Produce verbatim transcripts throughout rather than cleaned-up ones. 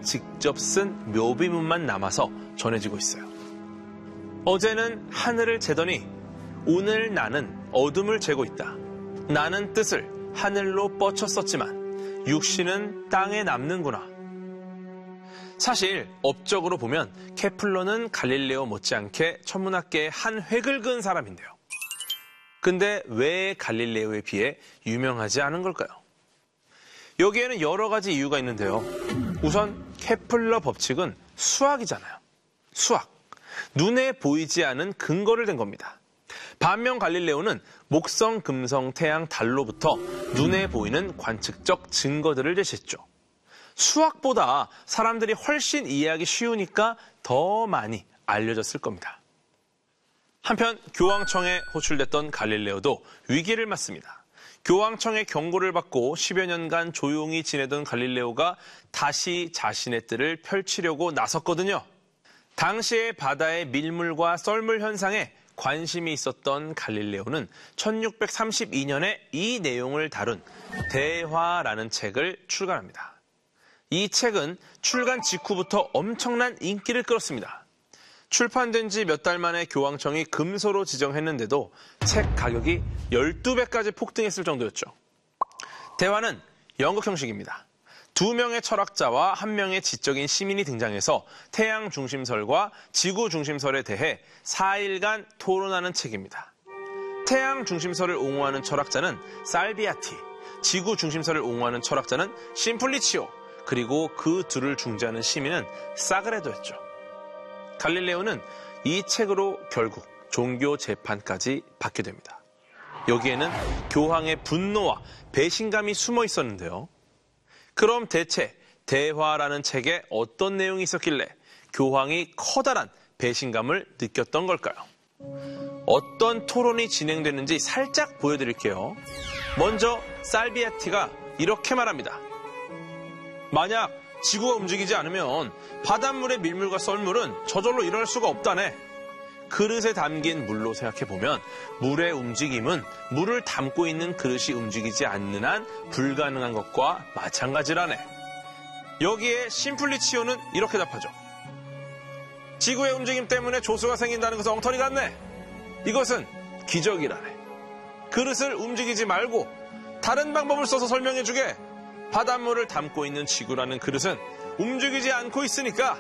직접 쓴 묘비문만 남아서 전해지고 있어요. 어제는 하늘을 재더니 오늘 나는 어둠을 재고 있다. 나는 뜻을 하늘로 뻗쳤었지만 육신은 땅에 남는구나. 사실 업적으로 보면 케플러는 갈릴레오 못지않게 천문학계의 한 획을 그은 사람인데요. 근데 왜 갈릴레오에 비해 유명하지 않은 걸까요? 여기에는 여러 가지 이유가 있는데요. 우선 케플러 법칙은 수학이잖아요. 수학. 눈에 보이지 않은 근거를 댄 겁니다. 반면 갈릴레오는 목성, 금성, 태양, 달로부터 눈에 보이는 관측적 증거들을 제시했죠. 수학보다 사람들이 훨씬 이해하기 쉬우니까 더 많이 알려졌을 겁니다. 한편 교황청에 호출됐던 갈릴레오도 위기를 맞습니다. 교황청의 경고를 받고 십여 년간 조용히 지내던 갈릴레오가 다시 자신의 뜰을 펼치려고 나섰거든요. 당시의 바다의 밀물과 썰물 현상에 관심이 있었던 갈릴레오는 천육백삼십이 년에 이 내용을 다룬 대화라는 책을 출간합니다. 이 책은 출간 직후부터 엄청난 인기를 끌었습니다. 출판된 지 몇 달 만에 교황청이 금소로 지정했는데도 책 가격이 열두 배까지 폭등했을 정도였죠. 대화는 연극 형식입니다. 두 명의 철학자와 한 명의 지적인 시민이 등장해서 태양 중심설과 지구 중심설에 대해 사 일간 토론하는 책입니다. 태양 중심설을 옹호하는 철학자는 살비아티, 지구 중심설을 옹호하는 철학자는 심플리치오, 그리고 그 둘을 중재하는 시민은 사그레도였죠. 갈릴레오는 이 책으로 결국 종교 재판까지 받게 됩니다. 여기에는 교황의 분노와 배신감이 숨어 있었는데요. 그럼 대체 대화라는 책에 어떤 내용이 있었길래 교황이 커다란 배신감을 느꼈던 걸까요? 어떤 토론이 진행됐는지 살짝 보여드릴게요. 먼저 살비아티가 이렇게 말합니다. 만약 지구가 움직이지 않으면 바닷물의 밀물과 썰물은 저절로 일어날 수가 없다네. 그릇에 담긴 물로 생각해보면 물의 움직임은 물을 담고 있는 그릇이 움직이지 않는 한 불가능한 것과 마찬가지라네. 여기에 심플리치오는 이렇게 답하죠. 지구의 움직임 때문에 조수가 생긴다는 것은 엉터리 같네. 이것은 기적이라네. 그릇을 움직이지 말고 다른 방법을 써서 설명해주게. 바닷물을 담고 있는 지구라는 그릇은 움직이지 않고 있으니까.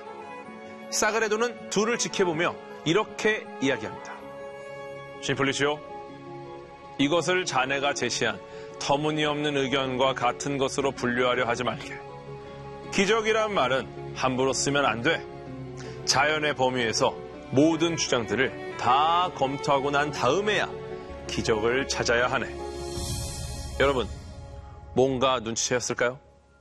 사그레도는 둘을 지켜보며 이렇게 이야기합니다. 심플리치오, 이것을 자네가 제시한 터무니없는 의견과 같은 것으로 분류하려 하지 말게. 기적이란 말은 함부로 쓰면 안 돼. 자연의 범위에서 모든 주장들을 다 검토하고 난 다음에야 기적을 찾아야 하네. 여러분, 뭔가 눈치채었을까요?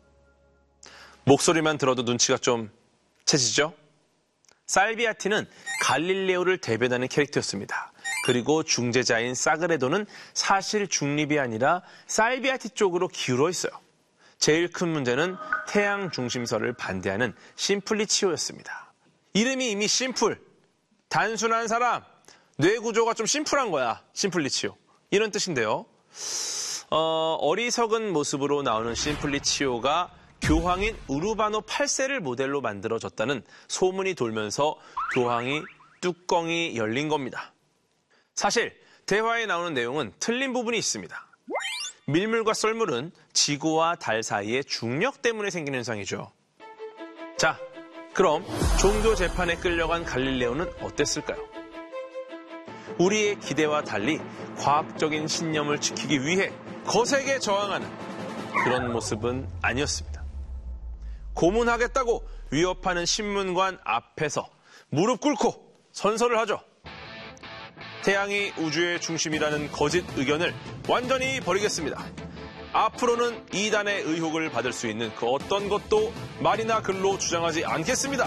목소리만 들어도 눈치가 좀 채지죠? 살비아티는 갈릴레오를 대변하는 캐릭터였습니다. 그리고 중재자인 사그레도는 사실 중립이 아니라 살비아티 쪽으로 기울어 있어요. 제일 큰 문제는 태양 중심설을 반대하는 심플리치오였습니다. 이름이 이미 심플, 단순한 사람, 뇌 구조가 좀 심플한 거야. 심플리치오. 이런 뜻인데요. 어, 어리석은 모습으로 나오는 심플리치오가 교황인 우르바노 팔 세를 모델로 만들어졌다는 소문이 돌면서 교황이 뚜껑이 열린 겁니다. 사실 대화에 나오는 내용은 틀린 부분이 있습니다. 밀물과 썰물은 지구와 달 사이의 중력 때문에 생기는 현상이죠. 자, 그럼 종교 재판에 끌려간 갈릴레오는 어땠을까요? 우리의 기대와 달리 과학적인 신념을 지키기 위해 거세게 저항하는 그런 모습은 아니었습니다. 고문하겠다고 위협하는 신문관 앞에서 무릎 꿇고 선서를 하죠. 태양이 우주의 중심이라는 거짓 의견을 완전히 버리겠습니다. 앞으로는 이단의 의혹을 받을 수 있는 그 어떤 것도 말이나 글로 주장하지 않겠습니다.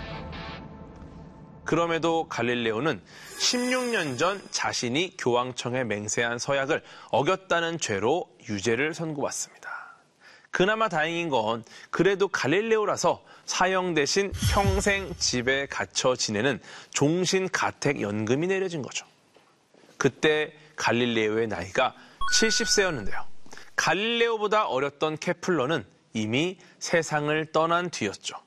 그럼에도 갈릴레오는 십육 년 전 자신이 교황청에 맹세한 서약을 어겼다는 죄로 유죄를 선고받습니다. 그나마 다행인 건 그래도 갈릴레오라서 사형 대신 평생 집에 갇혀 지내는 종신 가택 연금이 내려진 거죠. 그때 갈릴레오의 나이가 칠십 세였는데요. 갈릴레오보다 어렸던 케플러는 이미 세상을 떠난 뒤였죠.